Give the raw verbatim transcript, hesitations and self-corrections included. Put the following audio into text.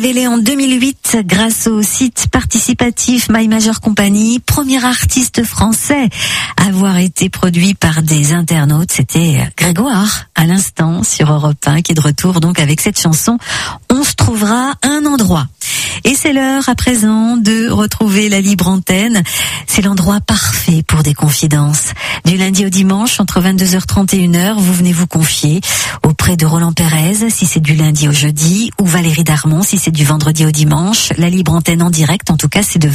Révélé en deux mille huit grâce au site participatif My Major Company, premier artiste français à avoir été produit par des internautes, c'était Grégoire à l'instant sur Europe un qui est de retour donc avec cette chanson On se trouvera un endroit. Et c'est l'heure à présent de retrouver la libre antenne. C'est l'endroit parfait pour des confidences. Du lundi au dimanche, entre vingt-deux heures trente et une heure, vous venez vous confier auprès de Roland Pérez, si c'est du lundi au jeudi, ou Valérie Darmon, si c'est du vendredi au dimanche. La libre antenne en direct, en tout cas, c'est de